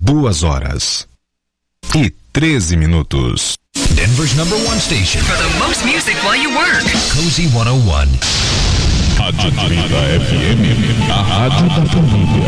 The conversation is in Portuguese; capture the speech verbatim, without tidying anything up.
duas horas e treze minutos. Denver's number one station for the most music while you work. Cozy cento e um. Rádio trinta F M, a rádio da família.